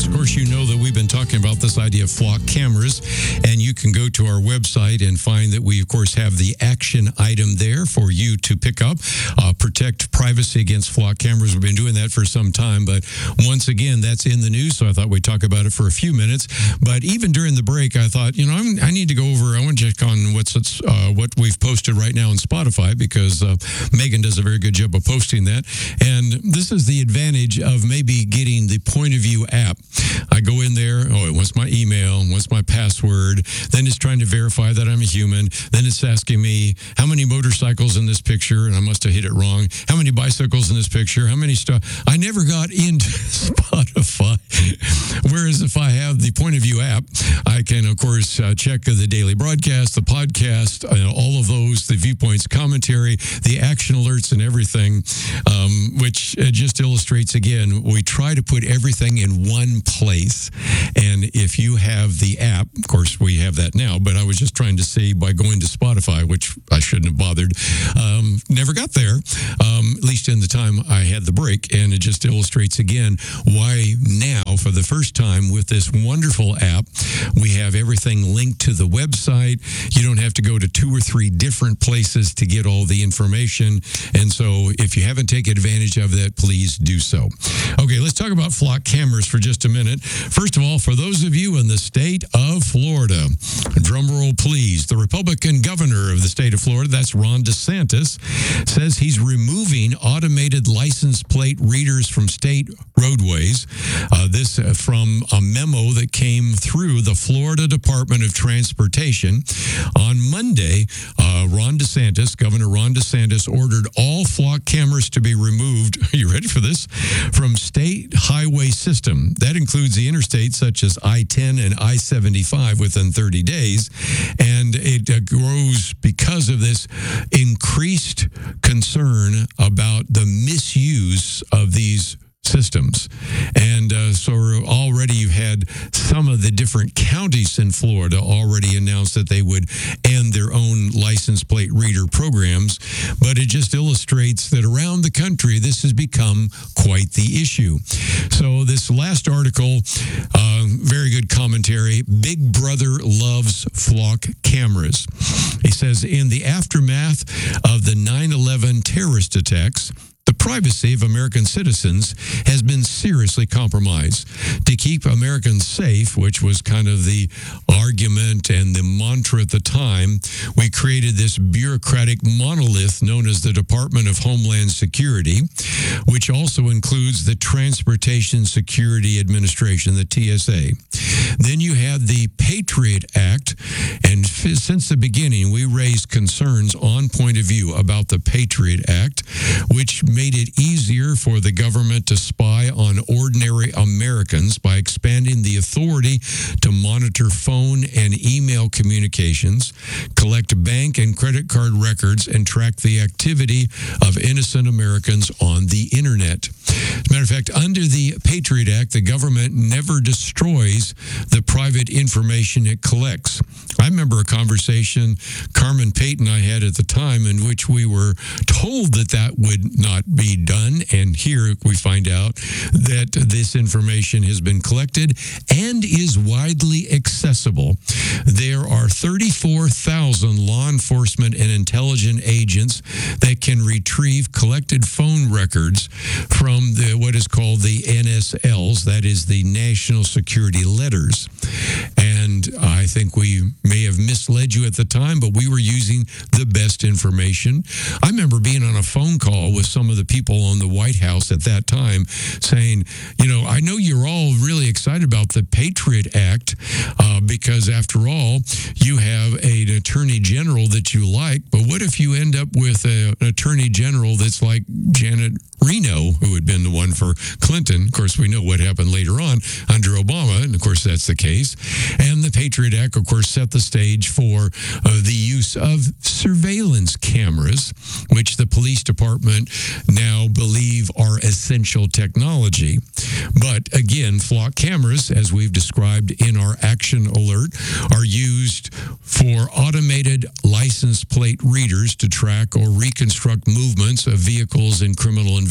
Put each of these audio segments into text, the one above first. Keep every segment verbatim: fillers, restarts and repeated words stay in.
Of course, you know that we've been talking about this idea of flock cameras, and you can go to our website and find that we, of course, have the action item there for you to pick up. Uh, protect privacy against flock cameras. We've been doing that for some time, but once again, that's in the news, so I thought we'd talk about it for a few minutes. But even during the break, I thought, you know, I'm, I need to go over, I want to check on what's uh, what we've posted right now on Spotify, because uh, Megan does a very good job of posting that. And this is the advantage of maybe getting the Point of View app. I go in there, oh, it wants my email, wants my password, then it's trying to verify that I'm a human, then it's asking me how many motorcycles in this picture, and I must have hit it wrong, how many bicycles in this picture, how many stuff. I never got into Spotify. Whereas if I have the Point of View app, I can, of course, uh, check the daily broadcast, the podcast, uh, all of those, the viewpoints, commentary, the action alerts, and everything, um, which uh, just illustrates, again, we try to put everything in one place. And if you have the app, of course, we have that now, but I was just trying to see by going to Spotify, which I shouldn't have bothered, um, never got there, um, at least in the time I had the break. And it just illustrates, again, why now, for the first time with this wonderful app, we have everything linked to the website. You don't have to go to two or three different places to get all the information. And so if you haven't taken advantage of that, please do so. Okay, let's talk about flock cameras for just a minute. First of all, for those of you in the state of Florida, drum roll please, the Republican governor of the state of Florida, that's Ron DeSantis, says he's removing automated license plate readers from state roadways. Uh, this uh, from a memo that came through the Florida Department of Transportation. On Monday, uh, Ron DeSantis, Governor Ron DeSantis, ordered all flock cameras to be removed, are you ready for this, from state highway system. That includes the interstates such as I ten and I seventy-five within thirty days. And it uh, grows because of this increased concern about the misuse of these systems. And uh, so already you've had some of the different counties in Florida already announced that they would end their own license plate reader programs. But it just illustrates that around the country, this has become quite the issue. So this last article, uh, very good commentary. Big Brother loves flock cameras. He says, in the aftermath of the nine eleven terrorist attacks, the privacy of American citizens has been seriously compromised. To keep Americans safe, which was kind of the argument and the mantra at the time, we created this bureaucratic monolith known as the Department of Homeland Security, which also includes the Transportation Security Administration, the T S A. Then you had the Patriot Act, and f- since the beginning, we raised concerns on Point of View about the Patriot Act, which made it easier for the government to spy on ordinary Americans by expanding the authority to monitor phone and email communications, collect bank and credit card records, and track the activity of innocent Americans on the internet. As a matter of fact, under the Patriot Act, the government never destroys the private information it collects. I remember a conversation Carmen Payton and I had at the time in which we were told that that would not be done, and here we find out that this information has been collected and is widely accessible. There are thirty-four thousand law enforcement and intelligence agents that can retrieve collected phone records from the what is called the N S Ls, that is the National Security Letters. And I think we may have misled you at the time, but we were using the best information. I remember being on a phone call with some of the people on the White House at that time saying, you know, I know you're all really excited about the Patriot Act uh, because after all, you have an attorney general that you like, but what if you end up with a, an attorney general that's like Janet Reno, who had been the one for Clinton? Of course, we know what happened later on under Obama, and of course that's the case. And the Patriot Act, of course, set the stage for uh, the use of surveillance cameras, which the police department now believe are essential technology. But again, flock cameras, as we've described in our action alert, are used for automated license plate readers to track or reconstruct movements of vehicles in criminal investigations.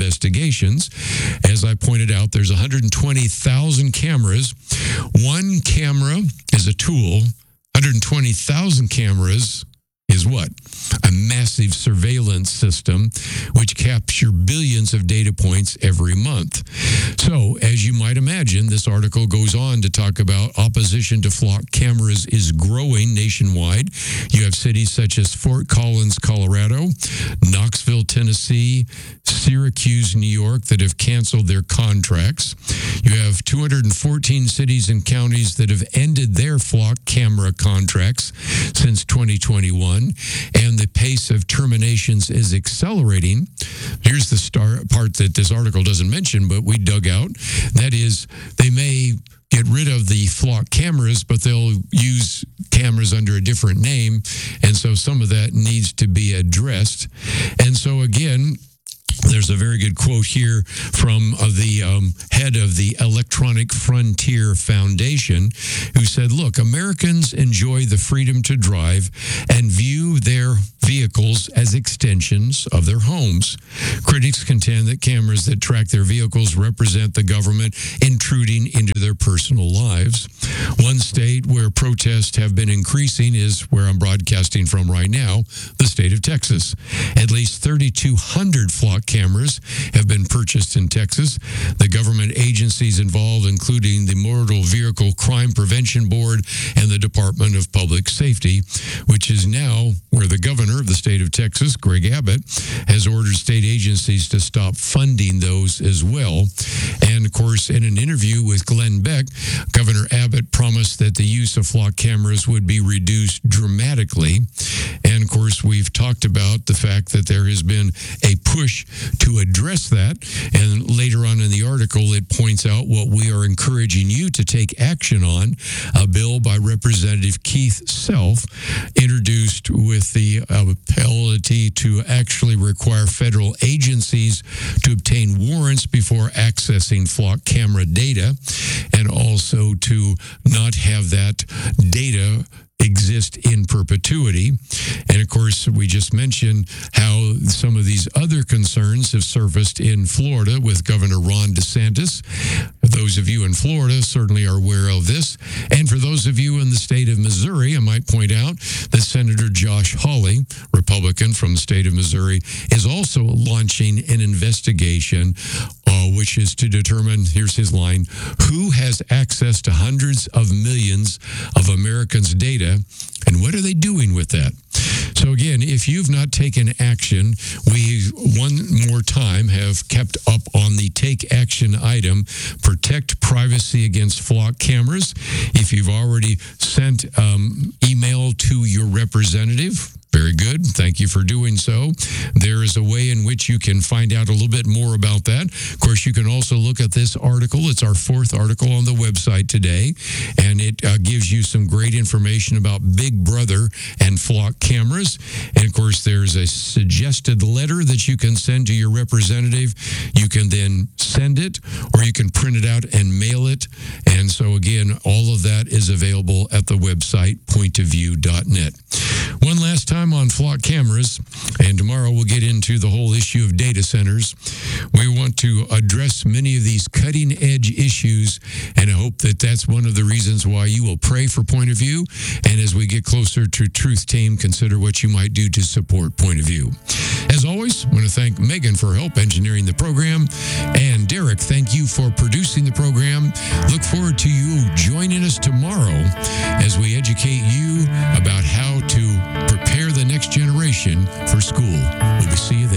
investigations. As I pointed out, there's one hundred twenty thousand cameras. One camera is a tool. one hundred twenty thousand cameras is what? A massive surveillance system which capture billions of data points every month. So, as you might imagine, this article goes on to talk about opposition to flock cameras is growing nationwide. You have cities such as Fort Collins, Colorado, Knoxville, Tennessee, Syracuse, New York that have canceled their contracts. You have two hundred fourteen cities and counties that have ended their flock camera contracts since twenty twenty-one. And the pace of terminations is accelerating. Here's the star part that this article doesn't mention, but we dug out. That is, they may get rid of the flock cameras, but they'll use cameras under a different name. And so some of that needs to be addressed. And so again, there's a very good quote here from uh, the um, head of the Electronic Frontier Foundation, who said, look, Americans enjoy the freedom to drive and view their vehicles as extensions of their homes. Critics contend that cameras that track their vehicles represent the government intruding into their personal lives. One state where protests have been increasing is where I'm broadcasting from right now, the state of Texas. At least thirty-two hundred flock cameras have been purchased in Texas. The government agencies involved, including the Motor Vehicle Crime Prevention Board and the Department of Public Safety, which is now where the governor of the state of Texas, Greg Abbott, has ordered state agencies to stop funding those as well. And of course, in an interview with Glenn Beck, Governor Abbott promised that the use of flock cameras would be reduced dramatically. And of course, we've talked about the fact that there has been a push to address that. And later on in the article, it points out what we are encouraging you to take action on, a bill by Representative Keith Self, introduced with the ability to actually require federal agencies to obtain warrants before accessing flock camera data, and also to not have that data exist in perpetuity. And of course, we just mentioned how some of these other concerns have surfaced in Florida with Governor Ron DeSantis. Those of you in Florida certainly are aware of this. And for those of you in the state of Missouri, I might point out that Senator Josh Hawley, Republican from the state of Missouri, is also launching an investigation uh, which is to determine, here's his line, who has access to hundreds of millions of Americans' data and what are they doing with that? So again, if you've not taken action, we one more time have kept up on the take action item, protect privacy against flock cameras. If you've already sent um, email to your representative, very good. Thank you for doing so. There is a way in which you can find out a little bit more about that. Of course, you can also look at this article. It's our fourth article on the website today, and it uh, gives you some great information about Big Brother and flock cameras. And of course, there's a suggested letter that you can send to your representative. You can then send it, or you can print it out and mail it. And so again, all of that is available at the website point of view dot net. One last time on flock cameras, and tomorrow we'll get into the whole issue of data centers. We want to address many of these cutting-edge issues, and I hope that that's one of the reasons why you will pray for Point of View. And as we get closer to Truth Team, consider what you might do to support Point of View. As always, I want to thank Megan for help engineering the program, and Derek, thank you for producing the program. Look forward to you joining us tomorrow as we educate you about how to prepare the next generation for school. We'll see you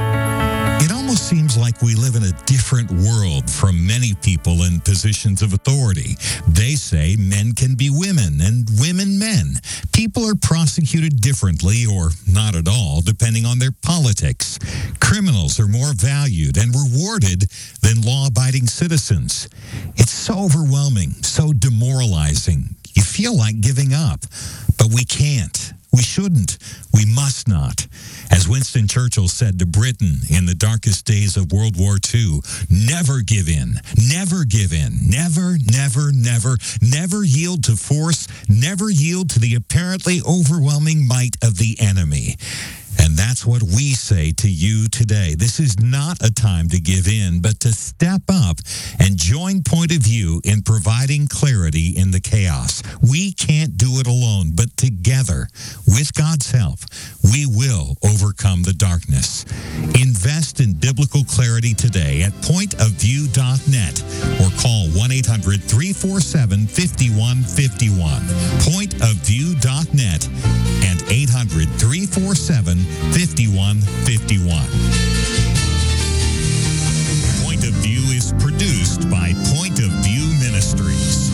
then. It almost seems like we live in a different world from many people in positions of authority. They say men can be women and women men. People are prosecuted differently or not at all, depending on their politics. Criminals are more valued and rewarded than law-abiding citizens. It's so overwhelming, so demoralizing. You feel like giving up, but we can't. We shouldn't. We must not. As Winston Churchill said to Britain in the darkest days of World War Two, never give in. Never give in. Never, never, never, never yield to force. Never yield to the apparently overwhelming might of the enemy. And that's what we say to you today. This is not a time to give in, but to step up and join Point of View in providing clarity in the chaos. We can't do it alone, but together, with God's help, we will overcome the darkness. Invest in biblical clarity today at point of view dot net or call one eight hundred, three four seven, five one five one. point of view dot net and eight hundred, three four seven, five one five one. Point of View is produced by Point of View Ministries.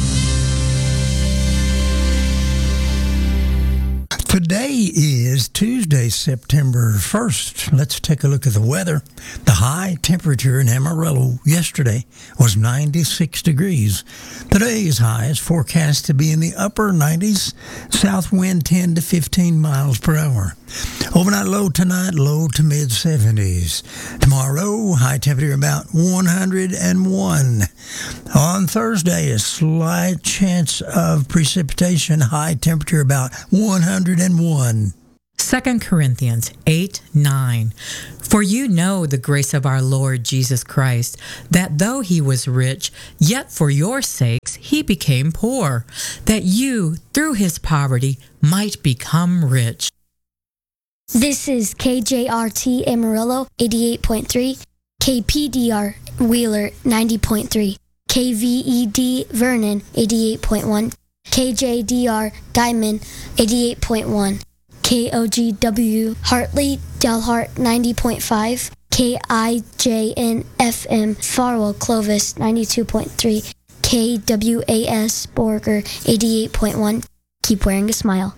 Today is Tuesday, September first. Let's take a look at the weather. The high temperature in Amarillo yesterday was ninety-six degrees. Today's high is forecast to be in the upper nineties, south wind ten to fifteen miles per hour. Overnight low tonight, low to mid seventies. Tomorrow, high temperature about one hundred one. On Thursday, a slight chance of precipitation, high temperature about one hundred one. Second Corinthians eight nine. For you know the grace of our Lord Jesus Christ, that though he was rich, yet for your sakes he became poor, that you, through his poverty, might become rich. This is K J R T Amarillo eighty-eight point three, K P D R Wheeler ninety point three, K V E D Vernon eighty-eight point one, K J D R Diamond eighty-eight point one, K O G W Hartley Delhart ninety point five, K I J N F M Farwell Clovis ninety-two point three, K W A S Borger eighty-eight point one. Keep wearing a smile.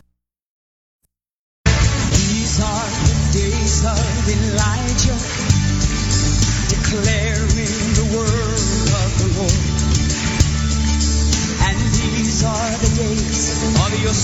These are the days of Elijah, declaring the word of the Lord. And these are the days of your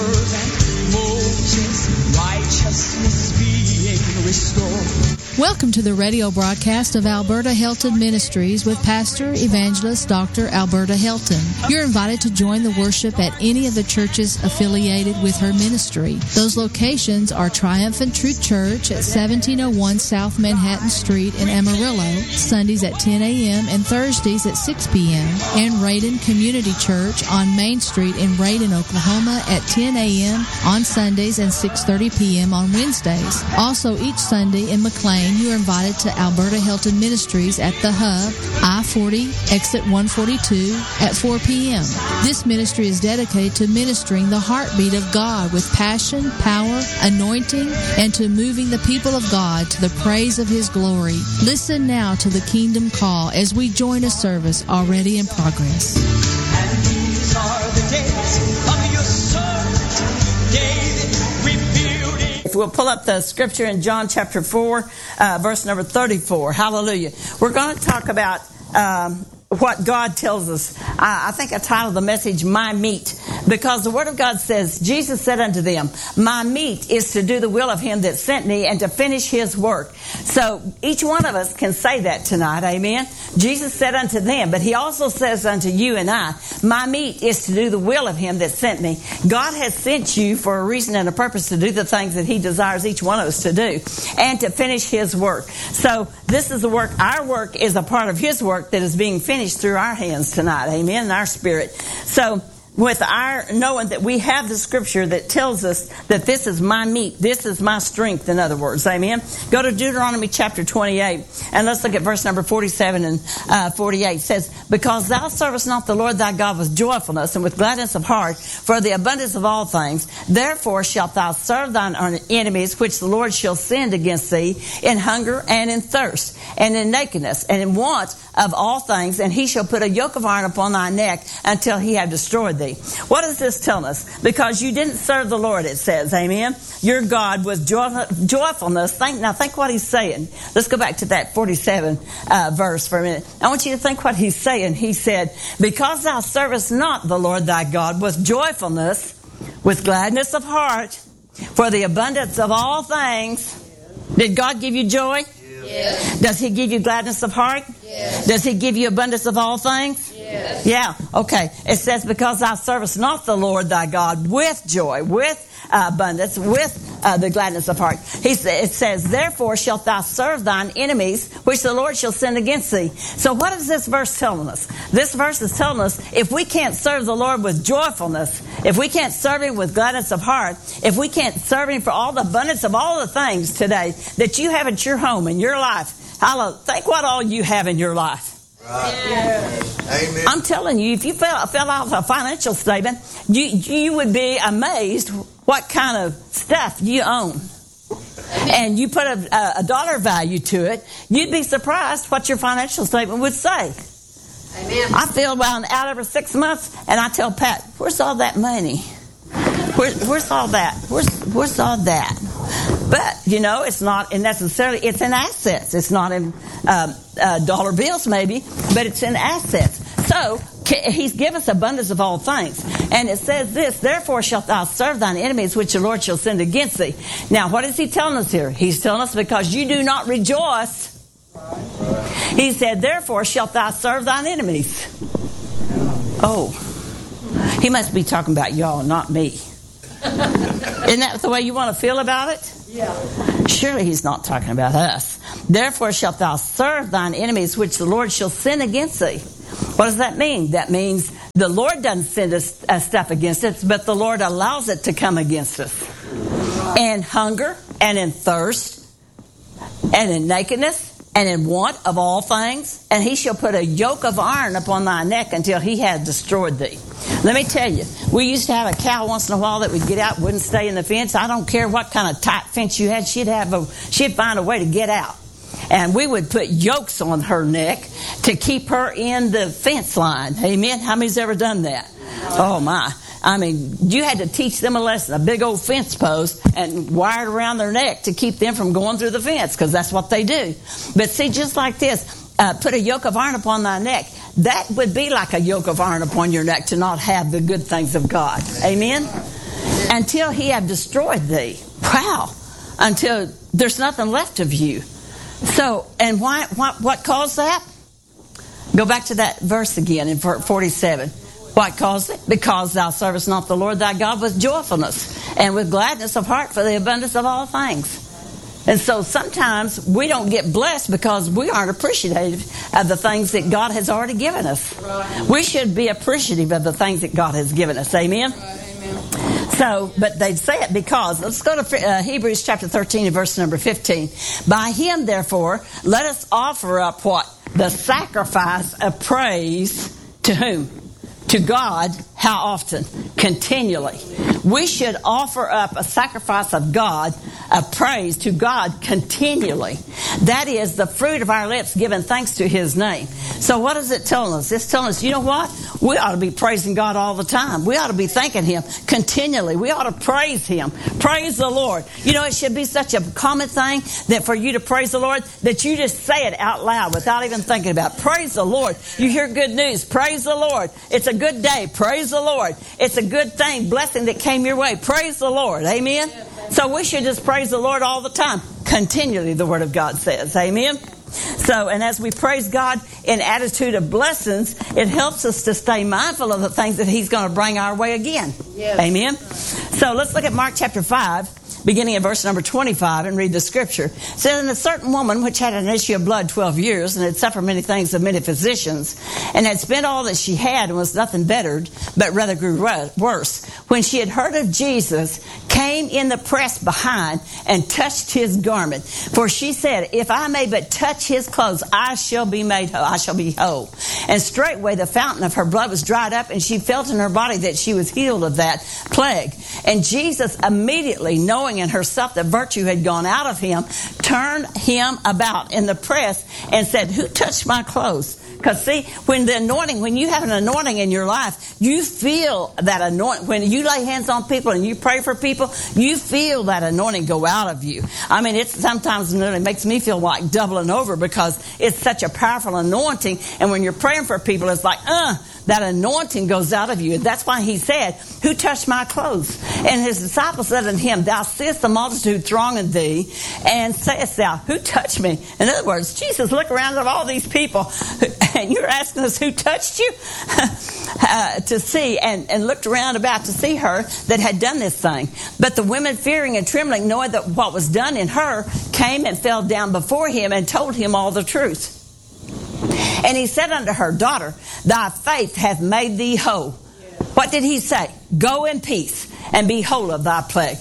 servant Moses, righteousness being restored. Welcome to the radio broadcast of Alberta Hilton Ministries with Pastor Evangelist Doctor Alberta Hilton. You're invited to join the worship at any of the churches affiliated with her ministry. Those locations are Triumphant Truth Church at seventeen oh one South Manhattan Street in Amarillo, Sundays at ten a.m. and Thursdays at six p.m., and Raiden Community Church on Main Street in Raiden, Oklahoma at ten a.m. on Sundays and six thirty p.m. on Wednesdays. Also, each Sunday in McLean, you are invited to Alberta Hilton Ministries at the Hub, I forty, exit one forty-two at four p.m. This ministry is dedicated to ministering the heartbeat of God with passion, power, anointing, and to moving the people of God to the praise of His glory. Listen now to the Kingdom Call as we join a service already in progress. And these are the days of your servant David, rebuilding. If we'll pull up the scripture in John chapter four, uh, verse number thirty-four. Hallelujah. We're going to talk about um, what God tells us. I, I think I titled the message, My Meat, because the Word of God says, Jesus said unto them, my meat is to do the will of Him that sent me and to finish His work. So each one of us can say that tonight, amen? Jesus said unto them, but He also says unto you and I, my meat is to do the will of Him that sent me. God has sent you for a reason and a purpose to do the things that He desires each one of us to do and to finish His work. So this is the work. Our work is a part of His work that is being finished through our hands tonight, amen, in our spirit. So with our knowing that we have the scripture that tells us that this is my meat, this is my strength, in other words, amen. Go to Deuteronomy chapter twenty-eight, and let's look at verse number forty-seven and uh, forty-eight. It says, because thou servest not the Lord thy God with joyfulness and with gladness of heart for the abundance of all things, therefore shalt thou serve thine enemies, which the Lord shall send against thee in hunger and in thirst and in nakedness and in want of all things, and he shall put a yoke of iron upon thy neck until he have destroyed thee. What is this telling us? Because you didn't serve the Lord, it says, amen. Your God was joy, joyfulness. Think, now think what he's saying. Let's go back to that forty-seven uh, verse for a minute. I want you to think what he's saying. He said, because thou servest not the Lord thy God with joyfulness, with gladness of heart, for the abundance of all things. Did God give you joy? Yes. Does He give you gladness of heart? Yes. Does He give you abundance of all things? Yes. Yeah. Okay. It says, because thou servest not the Lord thy God with joy, with uh, abundance, with uh, the gladness of heart. He sa- it says, therefore shalt thou serve thine enemies, which the Lord shall send against thee. So what is this verse telling us? This verse is telling us if we can't serve the Lord with joyfulness, if we can't serve Him with gladness of heart, if we can't serve Him for all the abundance of all the things today that you have at your home, in your life, Hallelujah, think what all you have in your life. Right. Yes. Amen. I'm telling you, if you fill, fill out a financial statement, you you would be amazed what kind of stuff you own. And you put a, a dollar value to it, you'd be surprised what your financial statement would say. Amen. I fill one out every six months, and I tell Pat, where's all that money? Where, where's all that? Where's, where's all that? But, you know, it's not in necessarily, it's in assets. It's not in um, uh, dollar bills maybe, but it's in assets. So, He's given us abundance of all things. And it says this, therefore shalt thou serve thine enemies, which the Lord shall send against thee. Now, what is He telling us here? He's telling us because you do not rejoice. He said, therefore shalt thou serve thine enemies. Oh, He must be talking about y'all, not me. Isn't that the way you want to feel about it? Yeah. Surely He's not talking about us. Therefore shalt thou serve thine enemies, which the Lord shall send against thee. What does that mean? That means the Lord doesn't send us uh, stuff against us, but the Lord allows it to come against us. And hunger, and in thirst, and in nakedness, and in want of all things, and He shall put a yoke of iron upon thy neck until He has destroyed thee. Let me tell you, we used to have a cow once in a while that would get out, wouldn't stay in the fence. I don't care what kind of tight fence you had, she'd have a, she'd find a way to get out. And we would put yokes on her neck to keep her in the fence line. Amen? How many's ever done that? Oh, my. I mean, you had to teach them a lesson, a big old fence post, and wire it around their neck to keep them from going through the fence, because that's what they do. But see, just like this, uh, put a yoke of iron upon thy neck. That would be like a yoke of iron upon your neck to not have the good things of God. Amen? Until He have destroyed thee. Wow. Until there's nothing left of you. So, and why, why, what caused that? Go back to that verse again in forty-seven. What caused it? Because thou servest not the Lord thy God with joyfulness and with gladness of heart for the abundance of all things. And so sometimes we don't get blessed because we aren't appreciative of the things that God has already given us. Right. We should be appreciative of the things that God has given us. Amen? Right, amen. So, but they say it because, let's go to uh, Hebrews chapter thirteen and verse number fifteen. By Him, therefore, let us offer up what? The sacrifice of praise to whom? To God. How often? Continually. We should offer up a sacrifice of God, of praise to God continually. That is the fruit of our lips giving thanks to His name. So what is it telling us? It's telling us, you know what? We ought to be praising God all the time. We ought to be thanking Him continually. We ought to praise Him. Praise the Lord. You know, it should be such a common thing that for you to praise the Lord, that you just say it out loud without even thinking about it. Praise the Lord. You hear good news. Praise the Lord. It's a good day. Praise the Lord. It's a good thing, blessing that came your way. Praise the Lord. Amen? So we should just praise the Lord all the time. Continually, the Word of God says. Amen? So, and as we praise God in attitude of blessings, it helps us to stay mindful of the things that He's going to bring our way again. Yes. Amen? So let's look at Mark chapter five, beginning at verse number twenty-five, and read the scripture. It says, and a certain woman which had an issue of blood twelve years, and had suffered many things of many physicians, and had spent all that she had, and was nothing bettered, but rather grew worse, when she had heard of Jesus, came in the press behind, and touched His garment. For she said, if I may but touch His clothes, I shall be made whole. I shall be whole. And straightway the fountain of her blood was dried up, and she felt in her body that she was healed of that plague. And Jesus, immediately knowing in herself that virtue had gone out of Him, turned Him about in the press and said, who touched my clothes? Because see, when the anointing, when you have an anointing in your life, you feel that anointing. When you lay hands on people and you pray for people, you feel that anointing go out of you. I mean, it's sometimes it makes me feel like doubling over because it's such a powerful anointing. And when you're praying for people, it's like, uh, that anointing goes out of you. And that's why He said, who touched my clothes? And His disciples said unto Him, thou seest the multitude thronging thee, and sayest thou, who touched me? In other words, Jesus, look around at all these people, and you're asking us who touched you? uh, to see and, and looked around about to see her that had done this thing. But the women, fearing and trembling, knowing that what was done in her, came and fell down before him and told him all the truth. And he said unto her, Daughter, thy faith hath made thee whole. What did he say? Go in peace and be whole of thy plague.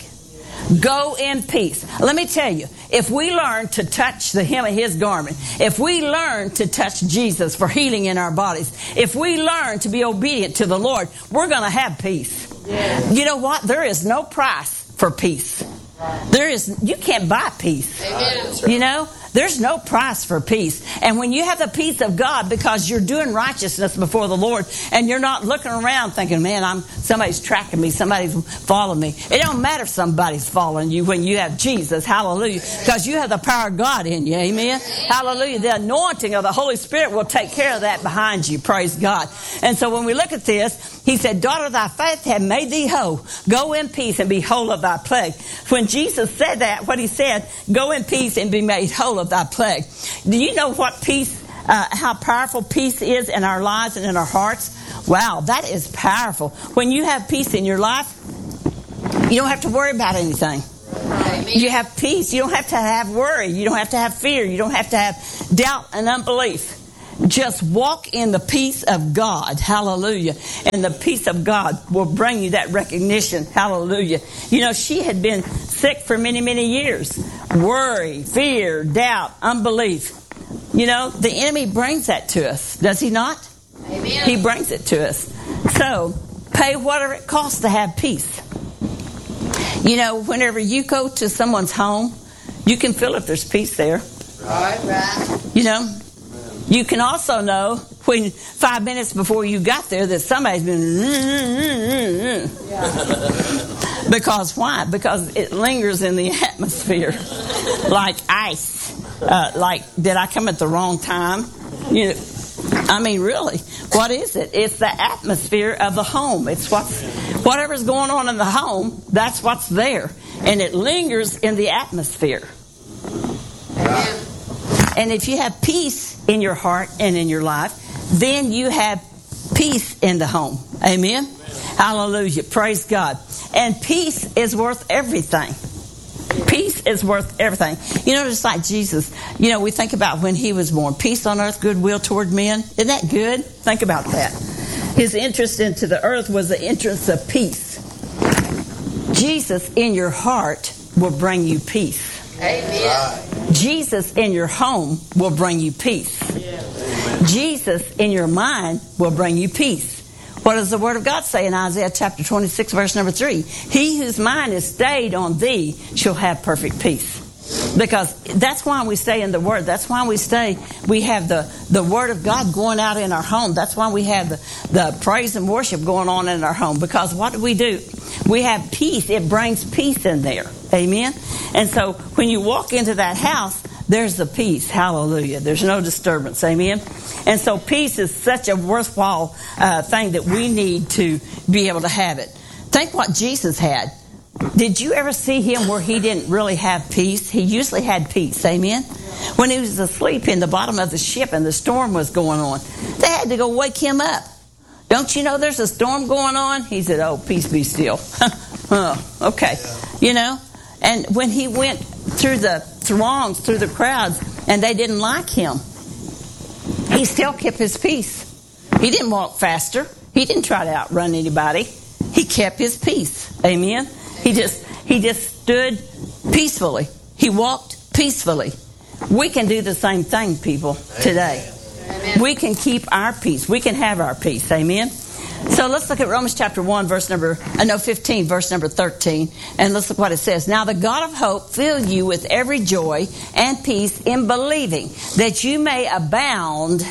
Go in peace. Let me tell you, if we learn to touch the hem of his garment, if we learn to touch Jesus for healing in our bodies, if we learn to be obedient to the Lord, we're going to have peace. Yeah. You know what? There is no price for peace. There is, you can't buy peace. Amen. You know, there's no price for peace. And when you have the peace of God because you're doing righteousness before the Lord and you're not looking around thinking, man, I'm somebody's tracking me, somebody's following me. It don't matter if somebody's following you when you have Jesus. Hallelujah. Because you have the power of God in you. Amen. Hallelujah. The anointing of the Holy Spirit will take care of that behind you. Praise God. And so when we look at this, he said, Daughter, thy faith hath made thee whole. Go in peace and be whole of thy plague. When Jesus said that, what he said, go in peace and be made whole of thy plague. Do you know what peace, uh, how powerful peace is in our lives and in our hearts? Wow, that is powerful. When you have peace in your life, you don't have to worry about anything. You have peace. You don't have to have worry. You don't have to have fear. You don't have to have doubt and unbelief. Just walk in the peace of God. Hallelujah. And the peace of God will bring you that recognition. Hallelujah. You know, she had been sick for many, many years. Worry, fear, doubt, unbelief. You know, the enemy brings that to us. Does he not? Amen. He brings it to us. So, pay whatever it costs to have peace. You know, whenever you go to someone's home, you can feel if there's peace there. Right, right. You know, you can also know when five minutes before you got there that somebody's been mm, mm, mm, yeah. Because why? Because it lingers in the atmosphere like ice. Uh, like, did I come at the wrong time? You know, I mean, really, what is it? It's the atmosphere of the home. It's what's whatever's going on in the home. That's what's there, and it lingers in the atmosphere. Yeah. And if you have peace in your heart and in your life, then you have peace in the home. Amen? Amen. Hallelujah. Praise God. And peace is worth everything. Peace is worth everything. You know, just like Jesus, you know, we think about when he was born. Peace on earth, goodwill toward men. Isn't that good? Think about that. His entrance into the earth was the entrance of peace. Jesus in your heart will bring you peace. Amen. Jesus in your home will bring you peace. Yeah. Jesus in your mind will bring you peace. What does the Word of God say in Isaiah chapter twenty-six, verse number three? He whose mind is stayed on thee shall have perfect peace. Because that's why we stay in the Word. That's why we stay, we have the, the Word of God going out in our home. That's why we have the, the praise and worship going on in our home. Because what do we do? We have peace. It brings peace in there. Amen? And so when you walk into that house, there's the peace. Hallelujah. There's no disturbance. Amen? And so peace is such a worthwhile uh, thing that we need to be able to have it. Think what Jesus had. Did you ever see him where he didn't really have peace? He usually had peace. Amen? When he was asleep in the bottom of the ship and the storm was going on, they had to go wake him up. Don't you know there's a storm going on? He said, oh, peace be still. Oh, okay. You know? And when he went through the throngs, through the crowds, and they didn't like him, he still kept his peace. He didn't walk faster. He didn't try to outrun anybody. He kept his peace. Amen? He just he just stood peacefully. He walked peacefully. We can do the same thing, people, today. Amen. We can keep our peace. We can have our peace. Amen? So let's look at Romans chapter one, verse number, uh, no, fifteen, verse number thirteen. And let's look what it says. Now the God of hope fill you with every joy and peace in believing, that you may abound.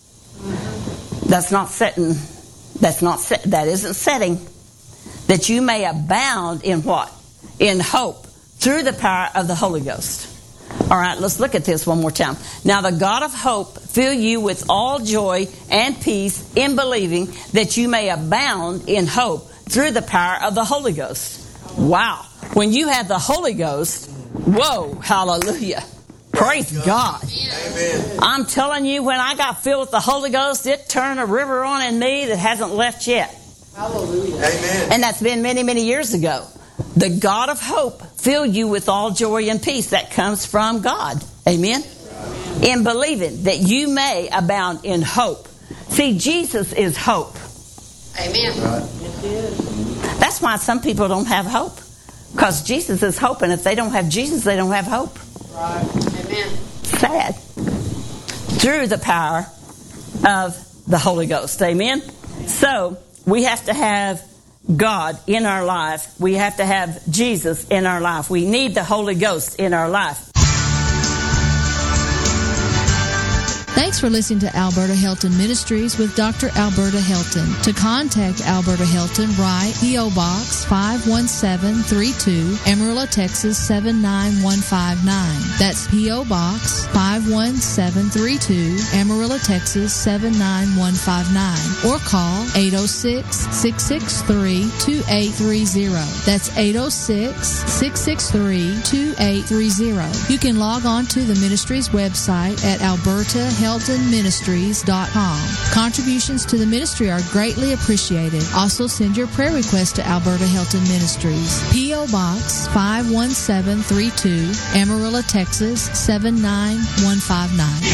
That's not setting. That's not set. That isn't setting. That you may abound in what? In hope through the power of the Holy Ghost. All right, let's look at this one more time. Now the God of hope fill you with all joy and peace in believing, that you may abound in hope through the power of the Holy Ghost. Wow. When you have the Holy Ghost, whoa, hallelujah. Praise God. Amen. I'm telling you, when I got filled with the Holy Ghost, it turned a river on in me that hasn't left yet. Hallelujah. Amen. And that's been many, many years ago. The God of hope fill you with all joy and peace that comes from God. Amen. Amen. In believing that you may abound in hope. See, Jesus is hope. Amen. That's why some people don't have hope. Because Jesus is hope, and if they don't have Jesus, they don't have hope. Right. Amen. Sad. Through the power of the Holy Ghost. Amen. So, we have to have God in our life. We have to have Jesus in our life. We need the Holy Ghost in our life. Thanks for listening to Alberta Helton Ministries with Doctor Alberta Helton. To contact Alberta Helton, write P O. Box five one seven three two, Amarillo, Texas seven nine one five nine. That's P O. Box five one seven three two, Amarillo, Texas seven nine one five nine. Or call eight oh six, six six three, two eight three zero. That's eight oh six, six six three, two eight three zero. You can log on to the ministry's website at alberta helton ministries dot com. Contributions to the ministry are greatly appreciated. Also send your prayer request to Alberta Helton Ministries. P O. Box five one seven three two, Amarillo, Texas seven nine one five nine.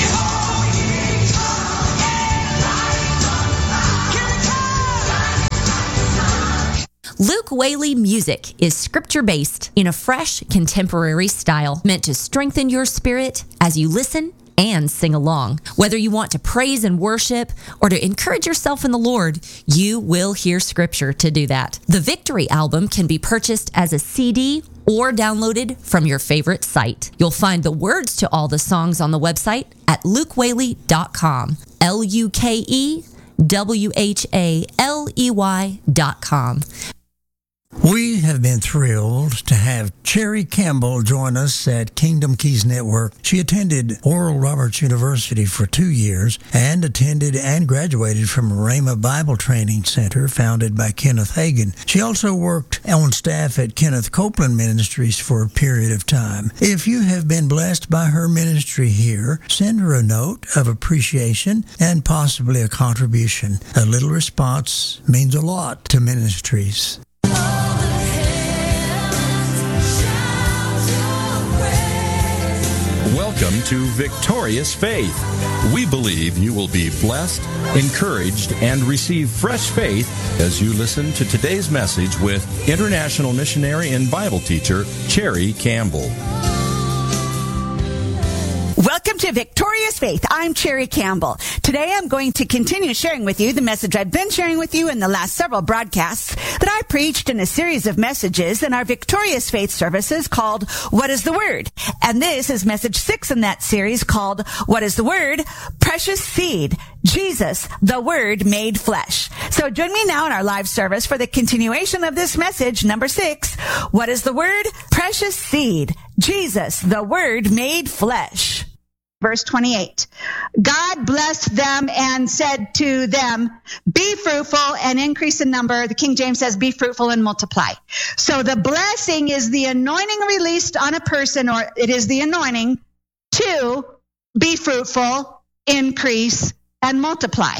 Luke Whaley Music is scripture-based in a fresh, contemporary style meant to strengthen your spirit as you listen and sing along. Whether you want to praise and worship or to encourage yourself in the Lord, you will hear scripture to do that. The Victory album can be purchased as a C D or downloaded from your favorite site. You'll find the words to all the songs on the website at luke whaley dot com. L U K E W H A L E Y dot com. We have been thrilled to have Cherry Campbell join us at Kingdom Keys Network. She attended Oral Roberts University for two years and attended and graduated from Rhema Bible Training Center, founded by Kenneth Hagin. She also worked on staff at Kenneth Copeland Ministries for a period of time. If you have been blessed by her ministry here, send her a note of appreciation and possibly a contribution. A little response means a lot to ministries. Welcome to Victorious Faith. We believe you will be blessed, encouraged, and receive fresh faith as you listen to today's message with international missionary and Bible teacher Cherry Campbell. Welcome to Victorious Faith. I'm Cherry Campbell. Today I'm going to continue sharing with you the message I've been sharing with you in the last several broadcasts that I preached in a series of messages in our Victorious Faith services called What is the Word? And this is message six in that series called What is the Word? Precious Seed. Jesus, the Word made flesh. So join me now in our live service for the continuation of this message, number six. What is the Word? Precious Seed. Jesus, the Word made flesh. Verse twenty-eight, God blessed them and said to them, be fruitful and increase in number. The King James says, be fruitful and multiply. So the blessing is the anointing released on a person, or it is the anointing to be fruitful, increase, and multiply.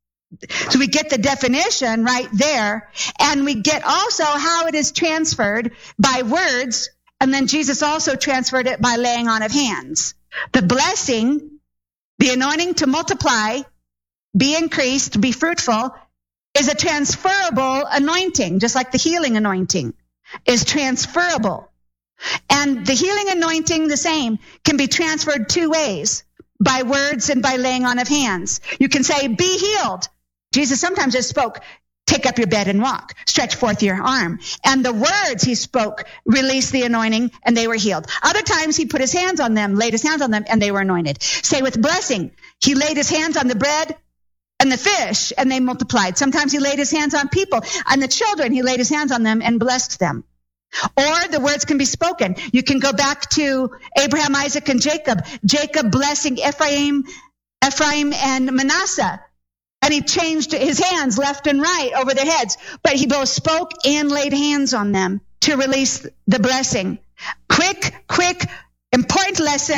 So we get the definition right there, and we get also how it is transferred by words, and then Jesus also transferred it by laying on of hands. The blessing, the anointing to multiply, be increased, be fruitful, is a transferable anointing, just like the healing anointing is transferable. And the healing anointing, the same, can be transferred two ways, by words and by laying on of hands. You can say, be healed. Jesus sometimes just spoke, take up your bed and walk, stretch forth your arm. And the words he spoke released the anointing, and they were healed. Other times he put his hands on them, laid his hands on them, and they were anointed. Say with blessing, he laid his hands on the bread and the fish, and they multiplied. Sometimes he laid his hands on people and the children. He laid his hands on them and blessed them. Or the words can be spoken. You can go back to Abraham, Isaac, and Jacob. Jacob blessing Ephraim, Ephraim and Manasseh. And he changed his hands left and right over their heads. But he both spoke and laid hands on them to release the blessing. Quick, quick, important lesson.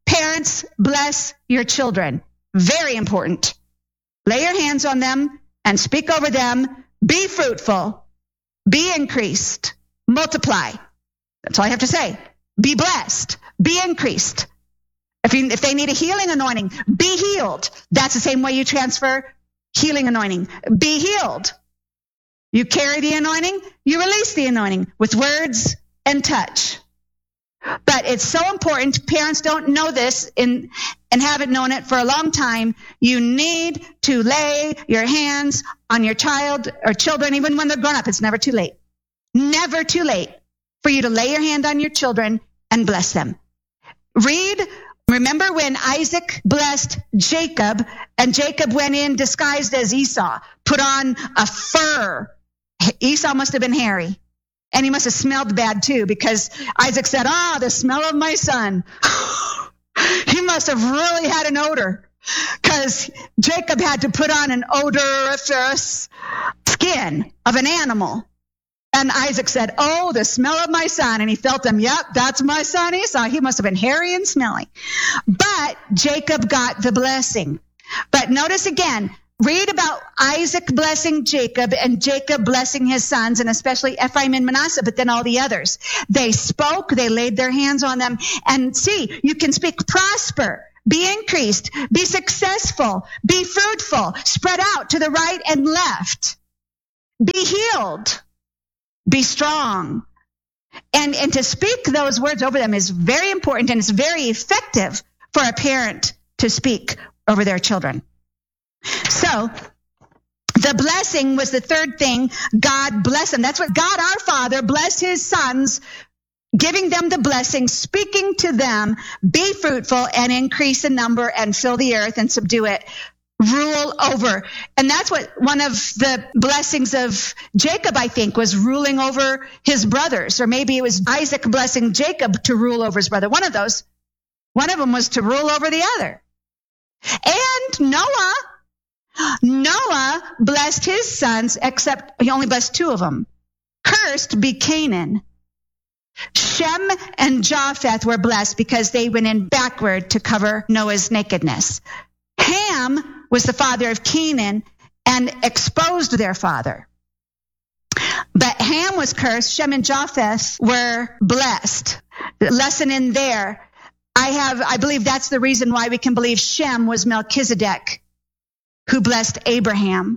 Parents, bless your children. Very important. Lay your hands on them and speak over them. Be fruitful. Be increased. Multiply. That's all I have to say. Be blessed. Be increased. If, you, if they need a healing anointing, be healed. That's the same way you transfer healing anointing. Be healed. You carry the anointing, you release the anointing with words and touch. But it's so important. Parents don't know this in, and haven't known it for a long time. You need to lay your hands on your child or children, even when they're grown up. It's never too late. Never too late for you to lay your hand on your children and bless them. Read, remember when Isaac blessed Jacob, and Jacob went in disguised as Esau, put on a fur. Esau must have been hairy. And he must have smelled bad too, because Isaac said, ah, the smell of my son. He must have really had an odor, because Jacob had to put on an odoriferous skin of an animal. And Isaac said, oh, the smell of my son. And he felt him. Yep, that's my son Esau. He must have been hairy and smelly. But Jacob got the blessing. But notice again, read about Isaac blessing Jacob and Jacob blessing his sons, and especially Ephraim and Manasseh, but then all the others. They spoke, they laid their hands on them. And see, you can speak prosper, be increased, be successful, be fruitful, spread out to the right and left, be healed, be strong. And, and to speak those words over them is very important, and it's very effective for a parent to speak over their children. So the blessing was the third thing. God bless them. That's what God our Father blessed his sons, giving them the blessing, speaking to them, be fruitful and increase in number and fill the earth and subdue it. Rule over. And that's what one of the blessings of Jacob, I think, was ruling over his brothers. Or maybe it was Isaac blessing Jacob to rule over his brother. One of those. One of them was to rule over the other. And Noah. Noah blessed his sons, except he only blessed two of them. Cursed be Canaan. Shem and Japheth were blessed because they went in backward to cover Noah's nakedness. Ham was the father of Canaan and exposed their father. But Ham was cursed. Shem and Japheth were blessed. The lesson in there, I have, I believe that's the reason why we can believe Shem was Melchizedek, who blessed Abraham.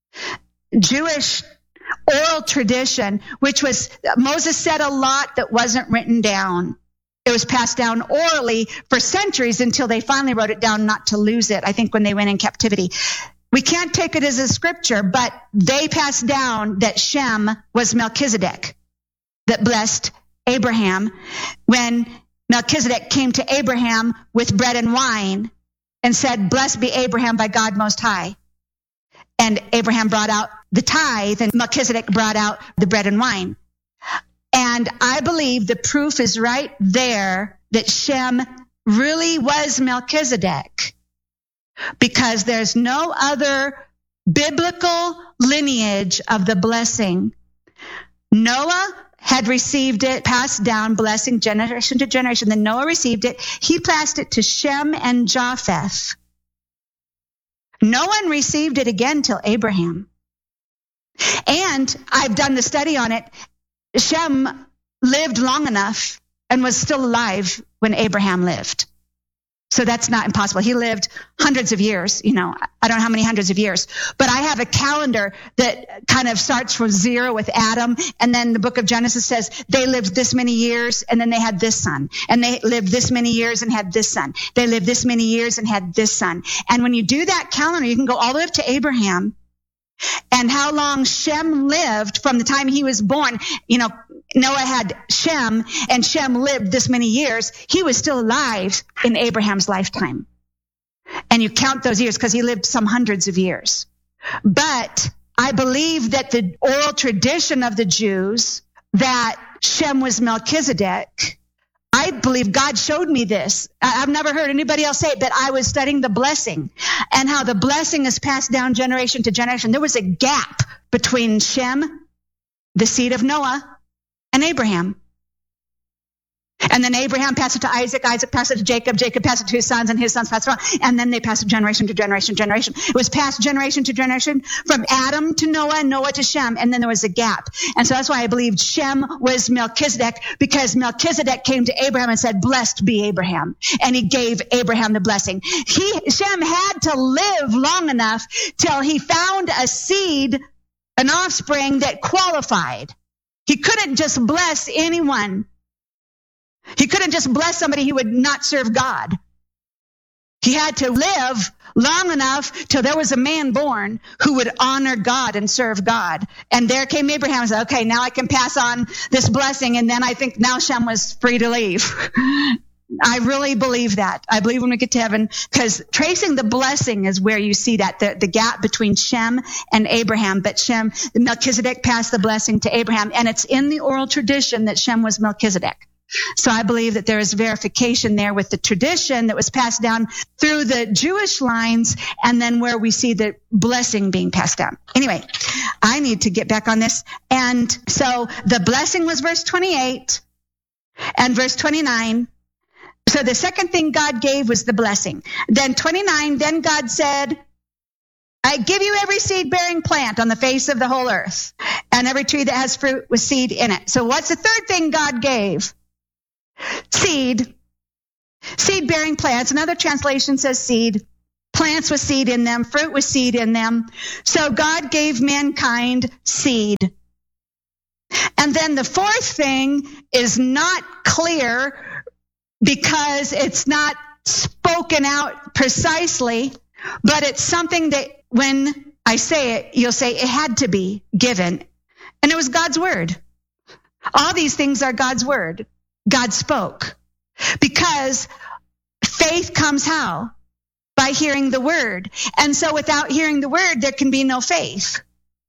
Jewish oral tradition, which was, Moses said a lot that wasn't written down. It was passed down orally for centuries until they finally wrote it down not to lose it, I think when they went in captivity. We can't take it as a scripture, but they passed down that Shem was Melchizedek that blessed Abraham when Melchizedek came to Abraham with bread and wine and said, blessed be Abraham by God Most High. And Abraham brought out the tithe, and Melchizedek brought out the bread and wine. And I believe the proof is right there that Shem really was Melchizedek, because there's no other biblical lineage of the blessing. Noah had received it, passed down blessing generation to generation. Then Noah received it. He passed it to Shem and Japheth. No one received it again till Abraham. And I've done the study on it. Shem lived long enough and was still alive when Abraham lived. So that's not impossible. He lived hundreds of years, you know, I don't know how many hundreds of years, but I have a calendar that kind of starts from zero with Adam. And then the book of Genesis says they lived this many years and then they had this son, and they lived this many years and had this son. They lived this many years and had this son. And when you do that calendar, you can go all the way up to Abraham and how long Shem lived from the time he was born. You know, Noah had Shem, and Shem lived this many years. He was still alive in Abraham's lifetime. And you count those years because he lived some hundreds of years. But I believe that the oral tradition of the Jews, that Shem was Melchizedek, I believe God showed me this. I've never heard anybody else say it, but I was studying the blessing and how the blessing is passed down generation to generation. There was a gap between Shem, the seed of Noah, and Abraham. And then Abraham passed it to Isaac, Isaac passed it to Jacob, Jacob passed it to his sons, and his sons passed it on. And then they passed it generation to generation to generation. It was passed generation to generation from Adam to Noah, Noah to Shem, and then there was a gap. And so that's why I believe Shem was Melchizedek, because Melchizedek came to Abraham and said, blessed be Abraham. And he gave Abraham the blessing. He, Shem had to live long enough till he found a seed, an offspring that qualified. He couldn't just bless anyone. He couldn't just bless somebody who would not serve God. He had to live long enough till there was a man born who would honor God and serve God. And there came Abraham and said, okay, now I can pass on this blessing. And then I think now Shem was free to leave. I really believe that. I believe when we get to heaven, because tracing the blessing is where you see that, the, the gap between Shem and Abraham. But Shem, Melchizedek passed the blessing to Abraham. And it's in the oral tradition that Shem was Melchizedek. So I believe that there is verification there with the tradition that was passed down through the Jewish lines, and then where we see the blessing being passed down. Anyway, I need to get back on this. And so the blessing was verse twenty-eight and verse twenty-nine. So the second thing God gave was the blessing. Then twenty-nine, then God said, I give you every seed-bearing plant on the face of the whole earth, and every tree that has fruit with seed in it. So what's the third thing God gave? Seed. Seed-bearing plants. Another translation says seed. Plants with seed in them, fruit with seed in them. So God gave mankind seed. And then the fourth thing is not clear because it's not spoken out precisely, but it's something that when I say it, you'll say it had to be given. And it was God's word. All these things are God's word. God spoke. Because faith comes how? By hearing the word. And so without hearing the word, there can be no faith.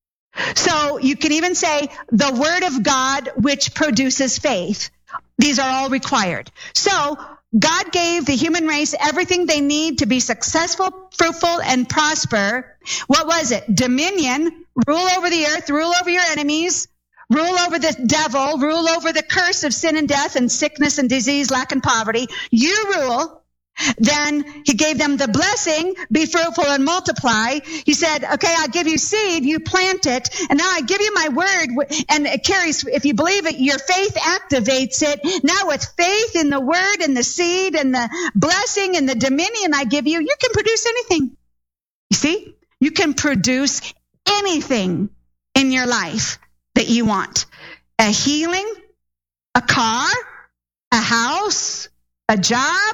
So you can even say the word of God, which produces faith. These are all required. So God gave the human race everything they need to be successful, fruitful, and prosper. What was it? Dominion, rule over the earth, rule over your enemies, rule over the devil, rule over the curse of sin and death and sickness and disease, lack and poverty. You rule. Then he gave them the blessing, be fruitful and multiply. He said, okay, I'll give you seed, you plant it, and now I give you my word, and it carries, if you believe it, your faith activates it. Now with faith in the word and the seed and the blessing and the dominion I give you, you can produce anything. You see? You can produce anything in your life that you want. A healing, a car, a house, a job,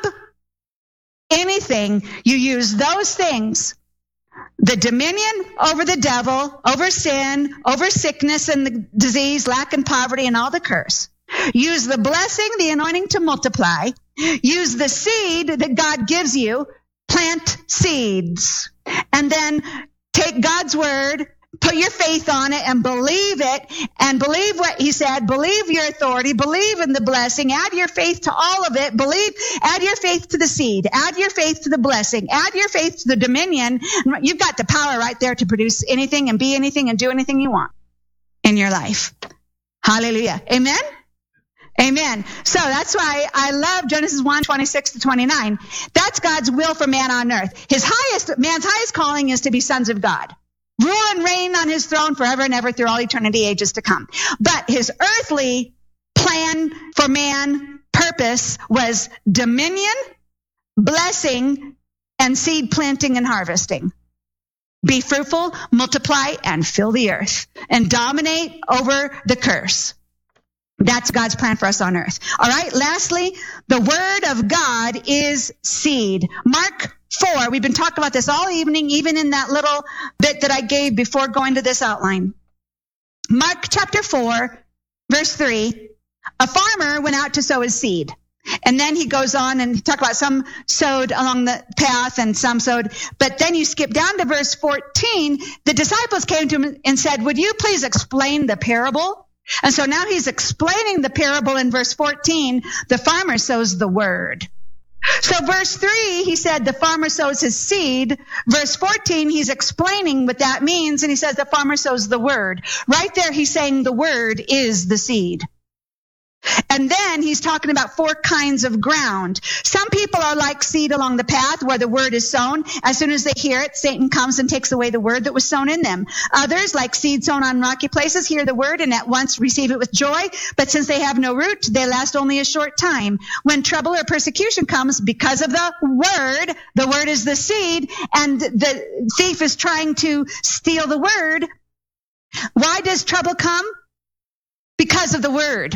anything. You use those things. The dominion over the devil, over sin, over sickness and the disease, lack and poverty, and all the curse. Use the blessing, the anointing to multiply. Use the seed that God gives you. Plant seeds. And then take God's word, put your faith on it and believe it, and believe what he said, believe your authority, believe in the blessing, add your faith to all of it, believe, add your faith to the seed, add your faith to the blessing, add your faith to the dominion. You've got the power right there to produce anything and be anything and do anything you want in your life. Hallelujah. Amen? Amen. So that's why I love Genesis one, twenty-six to twenty-nine. That's God's will for man on earth. His highest, man's highest calling is to be sons of God. Rule and reign on his throne forever and ever through all eternity, ages to come. But his earthly plan for man, purpose, was dominion, blessing, and seed planting and harvesting. Be fruitful, multiply, and fill the earth, and dominate over the curse. That's God's plan for us on earth. All right, lastly, the word of God is seed. Mark four, we've been talking about this all evening, even in that little bit that I gave before going to this outline. Mark chapter four, verse three, a farmer went out to sow his seed. And then he goes on and he talks about some sowed along the path and some sowed. But then you skip down to verse fourteen. The disciples came to him and said, would you please explain the parable? And so now he's explaining the parable in verse fourteen. The farmer sows the word. So verse three, he said the farmer sows his seed. Verse fourteen, he's explaining what that means. And he says the farmer sows the word. Right there, he's saying the word is the seed. And then he's talking about four kinds of ground. Some people are like seed along the path where the word is sown. As soon as they hear it, Satan comes and takes away the word that was sown in them. Others, like seed sown on rocky places, hear the word and at once receive it with joy. But since they have no root, they last only a short time. When trouble or persecution comes because of the word, the word is the seed, and the thief is trying to steal the word. Why does trouble come? Because of the word.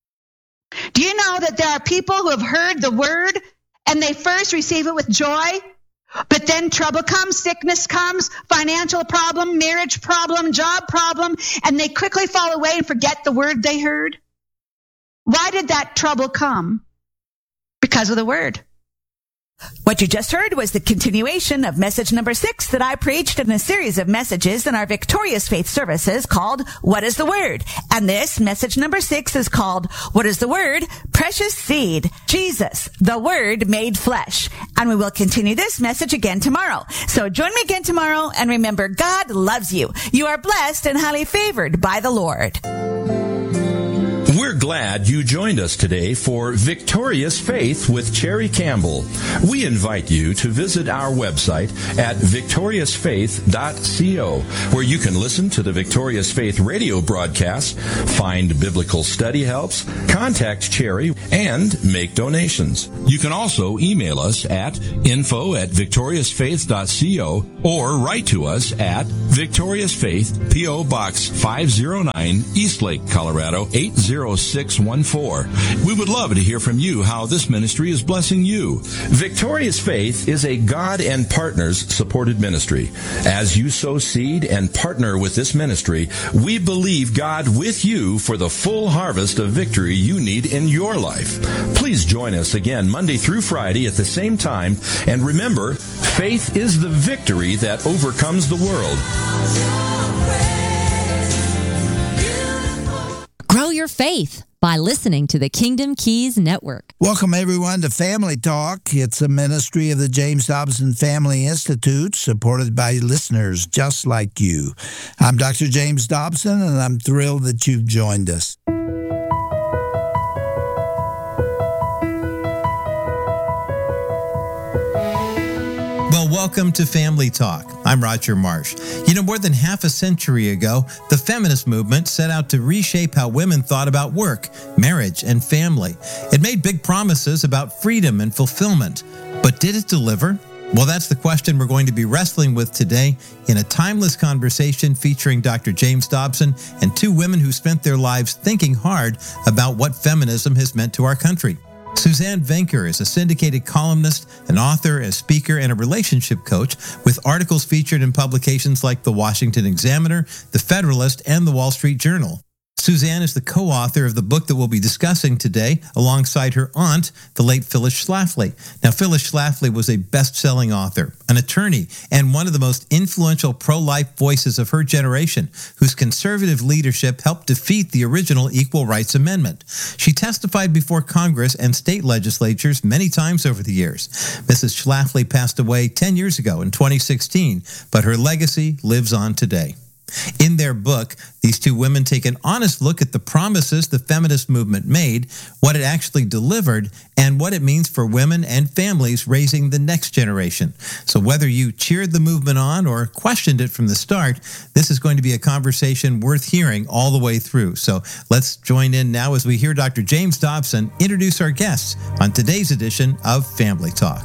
Do you know that there are people who have heard the word and they first receive it with joy, but then trouble comes, sickness comes, financial problem, marriage problem, job problem, and they quickly fall away and forget the word they heard? Why did that trouble come? Because of the word. What you just heard was the continuation of message number six that I preached in a series of messages in our Victorious Faith services called What is the Word? And this message number six is called What is the Word? Precious Seed. Jesus, the Word made flesh. And we will continue this message again tomorrow. So join me again tomorrow, and remember, God loves you. You are blessed and highly favored by the Lord. We're glad you joined us today for Victorious Faith with Cherry Campbell. We invite you to visit our website at victorious faith dot co, where you can listen to the Victorious Faith radio broadcasts, find biblical study helps, contact Cherry, and make donations. You can also email us at info at victorious faith dot co or write to us at Victorious Faith, P O. Box five oh nine, Eastlake, Colorado eight oh six one four. We would love to hear from you how this ministry is blessing you. Victorious Faith is a God and Partners supported ministry. As you sow seed and partner with this ministry, we believe God with you for the full harvest of victory you need in your life. Please join us again Monday through Friday at the same time, and remember, faith is the victory that overcomes the world. Grow your faith by listening to the Kingdom Keys Network. Welcome, everyone, to Family Talk. It's a ministry of the James Dobson Family Institute, supported by listeners just like you. I'm Doctor James Dobson, and I'm thrilled that you've joined us. Well, welcome to Family Talk. I'm Roger Marsh. You know, more than half a century ago, the feminist movement set out to reshape how women thought about work, marriage, and family. It made big promises about freedom and fulfillment. But did it deliver? Well, that's the question we're going to be wrestling with today in a timeless conversation featuring Doctor James Dobson and two women who spent their lives thinking hard about what feminism has meant to our country. Suzanne Venker is a syndicated columnist, an author, a speaker, and a relationship coach with articles featured in publications like The Washington Examiner, The Federalist, and The Wall Street Journal. Suzanne is the co-author of the book that we'll be discussing today alongside her aunt, the late Phyllis Schlafly. Now, Phyllis Schlafly was a best-selling author, an attorney, and one of the most influential pro-life voices of her generation, whose conservative leadership helped defeat the original Equal Rights Amendment. She testified before Congress and state legislatures many times over the years. Missus Schlafly passed away ten years ago in twenty sixteen, but her legacy lives on today. In their book, these two women take an honest look at the promises the feminist movement made, what it actually delivered, and what it means for women and families raising the next generation. So whether you cheered the movement on or questioned it from the start, this is going to be a conversation worth hearing all the way through. So let's join in now as we hear Doctor James Dobson introduce our guests on today's edition of Family Talk.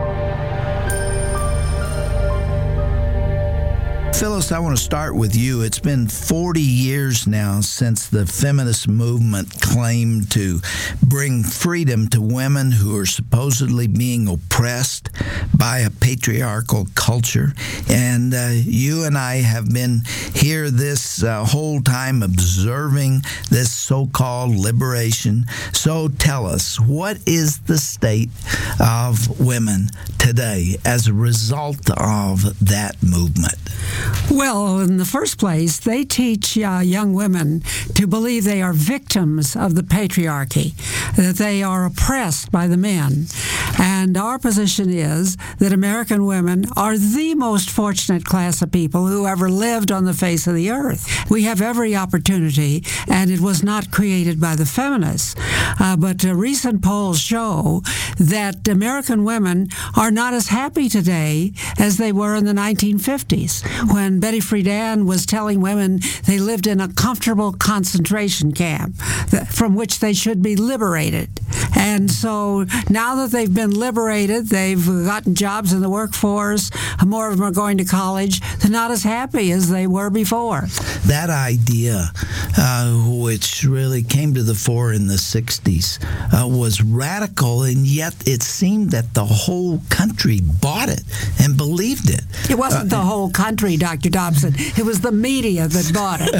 Phyllis, I want to start with you. It's been forty years now since the feminist movement claimed to bring freedom to women who are supposedly being oppressed by a patriarchal culture. And uh, you and I have been here this uh, whole time observing this so-called liberation. So tell us, what is the state of women today as a result of that movement? Well, in the first place, they teach uh, young women to believe they are victims of the patriarchy, that they are oppressed by the men. And our position is that American women are the most fortunate class of people who ever lived on the face of the earth. We have every opportunity, and it was not created by the feminists. Uh, but uh, recent polls show that American women are not as happy today as they were in the nineteen fifties, when Betty Friedan was telling women they lived in a comfortable concentration camp that, from which they should be liberated. And so now that they've been liberated, they've gotten jobs in the workforce, more of them are going to college, they're not as happy as they were before. That idea, uh, which really came to the fore in the sixties, uh, was radical, and yet it seemed that the whole country bought it and believed it. It wasn't uh, the whole country, Doctor Dobson. It was the media that bought it.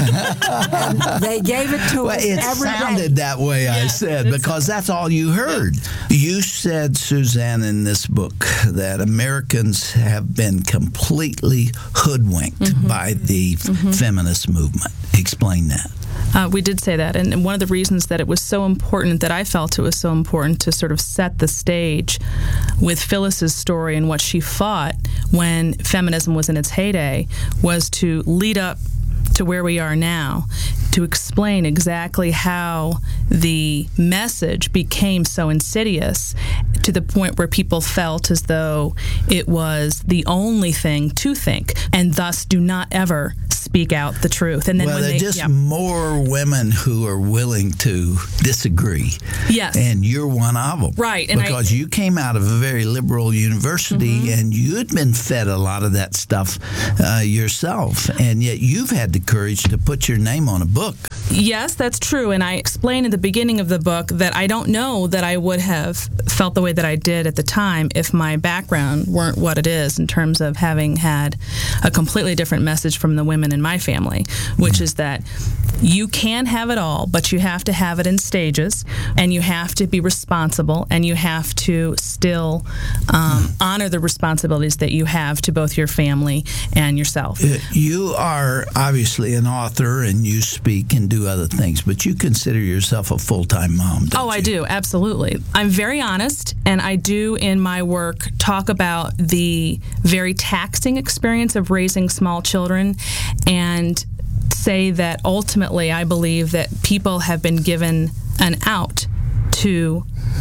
And they gave it to well, us it every sounded day. that way, I said, because that's all you heard. You said, Suzanne, in this book that Americans have been completely hoodwinked mm-hmm. by the mm-hmm. feminist movement. Explain that. Uh, we did say that, and one of the reasons that it was so important, that I felt it was so important to sort of set the stage with Phyllis's story and what she fought when feminism was in its heyday, was to lead up to where we are now, to explain exactly how the message became so insidious to the point where people felt as though it was the only thing to think, and thus do not ever speak out the truth. And then well, when there they, are just yeah. more women who are willing to disagree. Yes. And you're one of them. Right. And because I, you came out of a very liberal university mm-hmm. and you had been fed a lot of that stuff uh, yourself. And yet you've had the courage to put your name on a book. Yes, that's true. And I explain in the beginning of the book that I don't know that I would have felt the way that I did at the time if my background weren't what it is, in terms of having had a completely different message from the women in my family, which mm-hmm. is that you can have it all, but you have to have it in stages, and you have to be responsible, and you have to still um, honor the responsibilities that you have to both your family and yourself. You are obviously an author, and you speak and do other things, but you consider yourself a full-time mom, don't Oh, I you? do, absolutely. I'm very honest, and I do in my work talk about the very taxing experience of raising small children, and say that ultimately I believe that people have been given an out to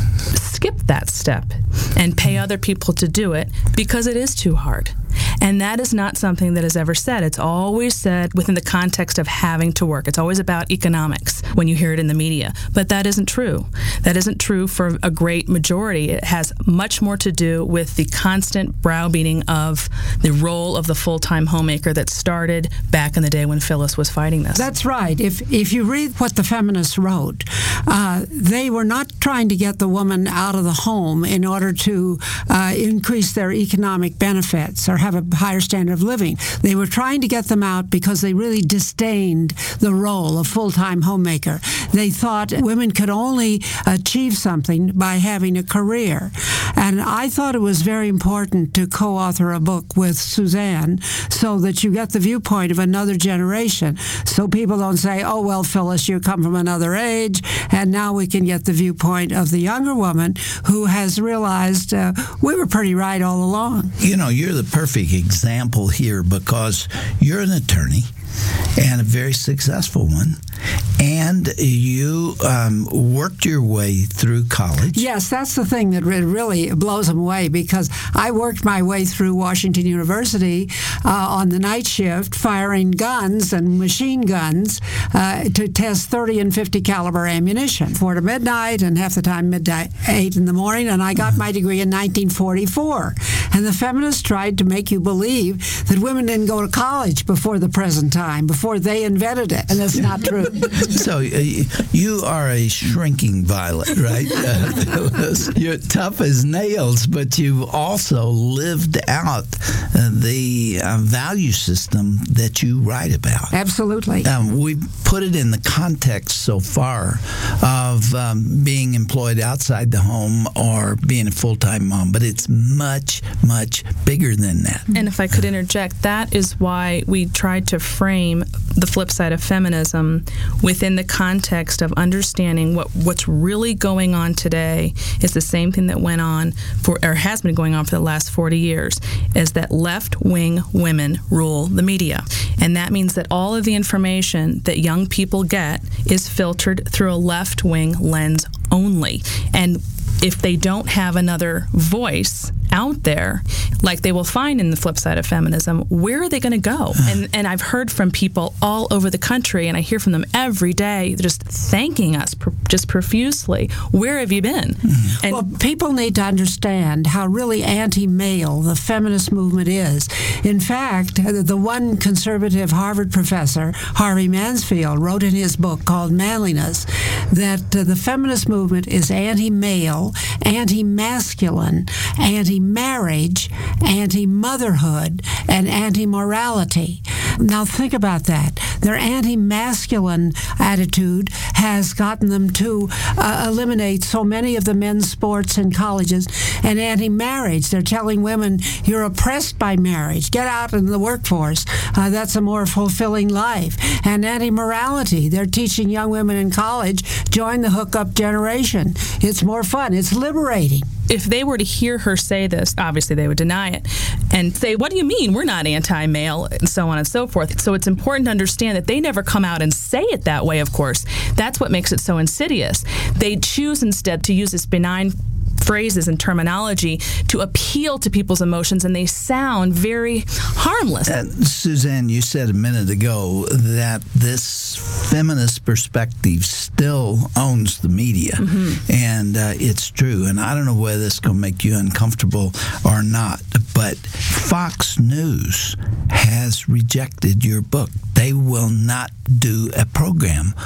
skip that step and pay other people to do it because it is too hard. And that is not something that is ever said. It's always said within the context of having to work. It's always about economics when you hear it in the media. But that isn't true. That isn't true for a great majority. It has much more to do with the constant browbeating of the role of the full-time homemaker that started back in the day when Phyllis was fighting this. That's right. If if you read what the feminists wrote, uh, they were not trying to get the woman out of the home in order to uh, increase their economic benefits or have a higher standard of living. They were trying to get them out because they really disdained the role of full-time homemaker. They thought women could only achieve something by having a career. And I thought it was very important to co-author a book with Suzanne so that you get the viewpoint of another generation, so people don't say, oh, well, Phyllis, you come from another age, and now we can get the viewpoint of the younger woman who has realized uh, we were pretty right all along. You know, you're the perfect example here because you're an attorney and a very successful one, and you um, worked your way through college. Yes, that's the thing that really blows them away, because I worked my way through Washington University uh, on the night shift, firing guns and machine guns uh, to test thirty and fifty caliber ammunition, four to midnight, and half the time midnight, eight in the morning, and I got my degree in nineteen forty-four. And the feminists tried to make you believe that women didn't go to college before the present time. time before they invented it, and that's not true. So uh, you are a shrinking violet, right? Uh, you're tough as nails, but you've also lived out uh, the uh, value system that you write about. Absolutely. Um, we've put it in the context so far of um, being employed outside the home or being a full-time mom, but it's much, much bigger than that. And if I could interject, that is why we tried to frame the flip side of feminism within the context of understanding what, what's really going on today is the same thing that went on for, or has been going on for the last forty years, is that left-wing women rule the media. And that means that all of the information that young people get is filtered through a left-wing lens only. And if they don't have another voice out there, like they will find in the flip side of feminism, where are they going to go? And and I've heard from people all over the country, and I hear from them every day, just thanking us pr- just profusely. Where have you been? And well, people need to understand how really anti-male the feminist movement is. In fact, the one conservative Harvard professor, Harvey Mansfield, wrote in his book called Manliness that uh, the feminist movement is anti-male, anti-masculine, anti-marriage, anti-motherhood, and anti-morality. Now think about that. Their anti-masculine attitude has gotten them to uh, eliminate so many of the men's sports in colleges, and anti-marriage. They're telling women, you're oppressed by marriage. Get out in the workforce. Uh, that's a more fulfilling life. And anti-morality. They're teaching young women in college, join the hookup generation. It's more fun. It's liberating. If they were to hear her say this, obviously they would deny it and say, what do you mean? We're not anti-male, and so on and so forth. So it's important to understand that they never come out and say it that way, of course. That's what makes it so insidious. They choose instead to use this benign phrases and terminology to appeal to people's emotions, and they sound very harmless. Uh, Suzanne, you said a minute ago that this feminist perspective still owns the media, mm-hmm. and uh, it's true. And I don't know whether this is going to make you uncomfortable or not, but Fox News has rejected your book. They will not do a program